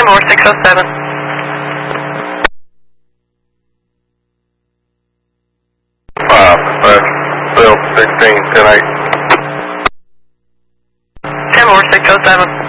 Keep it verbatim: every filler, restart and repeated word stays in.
four six oh seven. Five, that's Bill sixteen, ten eight. ten four six oh seven.